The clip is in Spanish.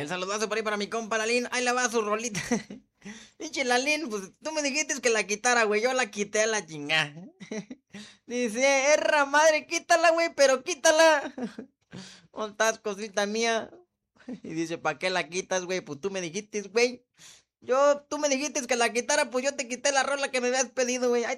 saludazo por ahí para mi compa Lalín. Ahí la va su rolita. Pinche Lalín, pues tú me dijiste que la quitara, güey. Yo la quité a la chingada. Dice, erra madre, quítala, güey, pero quítala. ¿Ontas, cosita mía? Y dice, ¿para qué la quitas, güey? Pues tú me dijiste, güey. Tú me dijiste que la quitara, pues yo te quité la rola que me habías pedido, güey. Ahí